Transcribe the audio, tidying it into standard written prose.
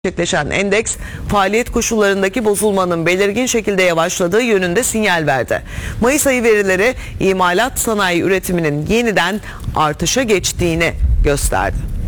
gerçekleşen endeks faaliyet koşullarındaki bozulmanın belirgin şekilde yavaşladığı yönünde sinyal verdi. Mayıs ayı verileri imalat sanayi üretiminin yeniden artışa geçtiğini gösterdi.